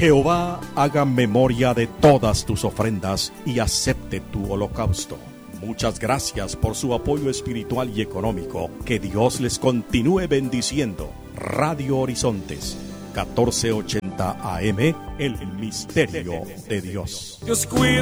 Jehová haga memoria de todas tus ofrendas y acepte tu holocausto. Muchas gracias por su apoyo espiritual y económico. Que Dios les continúe bendiciendo. Radio Horizontes, 1480 AM, el misterio de Dios. Dios cuida